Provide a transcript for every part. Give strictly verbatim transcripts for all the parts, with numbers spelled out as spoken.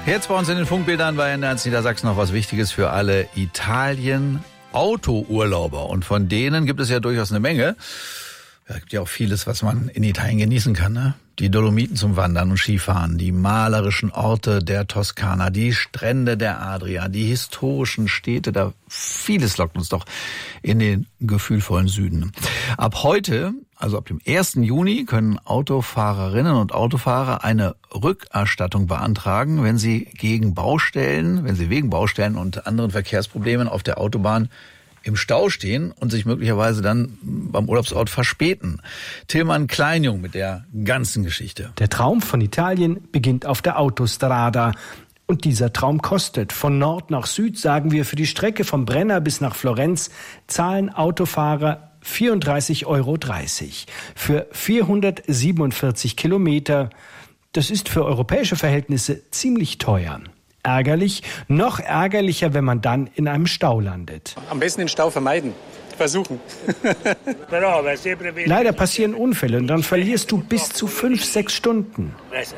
Jetzt bei uns in den Funkbildern bei N eins Niedersachsen noch was Wichtiges für alle Italien-Autourlauber. Und von denen gibt es ja durchaus eine Menge. Es gibt ja auch vieles, was man in Italien genießen kann, ne? Die Dolomiten zum Wandern und Skifahren, die malerischen Orte der Toskana, die Strände der Adria, die historischen Städte, da vieles lockt uns doch in den gefühlvollen Süden. Ab heute, also ab dem ersten Juni, können Autofahrerinnen und Autofahrer eine Rückerstattung beantragen, wenn sie gegen Baustellen, wenn sie wegen Baustellen und anderen Verkehrsproblemen auf der Autobahn im Stau stehen und sich möglicherweise dann beim Urlaubsort verspäten. Tilman Kleinjung mit der ganzen Geschichte. Der Traum von Italien beginnt auf der Autostrada. Und dieser Traum kostet. Von Nord nach Süd, sagen wir, für die Strecke vom Brenner bis nach Florenz zahlen Autofahrer vierunddreißig Euro dreißig für vierhundertsiebenundvierzig Kilometer. Das ist für europäische Verhältnisse ziemlich teuer. Ärgerlich, noch ärgerlicher, wenn man dann in einem Stau landet. Am besten den Stau vermeiden. Versuchen. Leider passieren Unfälle und dann verlierst du bis zu fünf, sechs Stunden.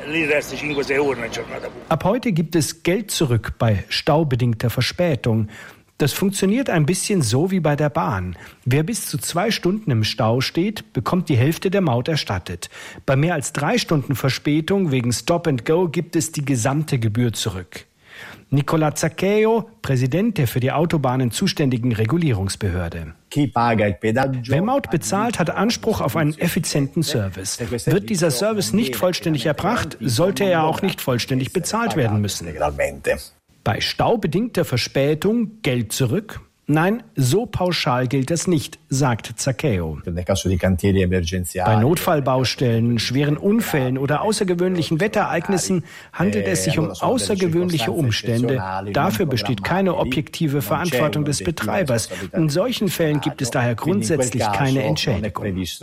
Ab heute gibt es Geld zurück bei staubedingter Verspätung. Das funktioniert ein bisschen so wie bei der Bahn. Wer bis zu zwei Stunden im Stau steht, bekommt die Hälfte der Maut erstattet. Bei mehr als drei Stunden Verspätung wegen Stop and Go gibt es die gesamte Gebühr zurück. Nicola Zaccheo, Präsident der für die Autobahnen zuständigen Regulierungsbehörde. Wer Maut bezahlt, hat Anspruch auf einen effizienten Service. Wird dieser Service nicht vollständig erbracht, sollte er auch nicht vollständig bezahlt werden müssen. Bei staubedingter Verspätung Geld zurück? Nein, so pauschal gilt das nicht, sagt Zaccheo. Bei Notfallbaustellen, schweren Unfällen oder außergewöhnlichen Wetterereignissen handelt es sich um außergewöhnliche Umstände. Dafür besteht keine objektive Verantwortung des Betreibers. In solchen Fällen gibt es daher grundsätzlich keine Entschädigung.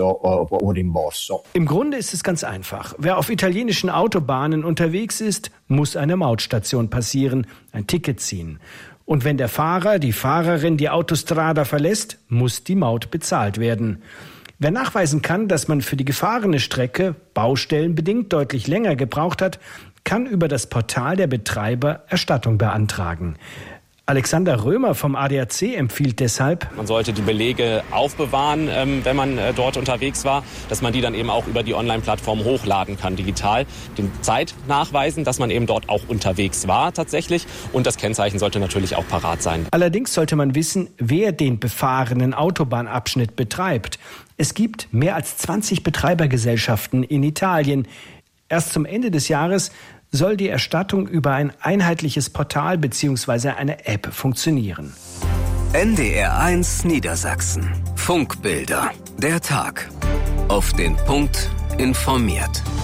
Im Grunde ist es ganz einfach. Wer auf italienischen Autobahnen unterwegs ist, muss eine Mautstation passieren, ein Ticket ziehen. Und wenn der Fahrer, die Fahrerin die Autostrada verlässt, muss die Maut bezahlt werden. Wer nachweisen kann, dass man für die gefahrene Strecke baustellenbedingt deutlich länger gebraucht hat, kann über das Portal der Betreiber Erstattung beantragen. Alexander Römer vom A D A C empfiehlt deshalb: Man sollte die Belege aufbewahren, ähm, wenn man äh, dort unterwegs war, dass man die dann eben auch über die Online-Plattform hochladen kann, digital. Den Zeit nachweisen, dass man eben dort auch unterwegs war tatsächlich. Und das Kennzeichen sollte natürlich auch parat sein. Allerdings sollte man wissen, wer den befahrenen Autobahnabschnitt betreibt. Es gibt mehr als zwanzig Betreibergesellschaften in Italien. Erst zum Ende des Jahres soll die Erstattung über ein einheitliches Portal bzw. eine App funktionieren. N D R eins Niedersachsen. Funkbilder. Der Tag. Auf den Punkt informiert.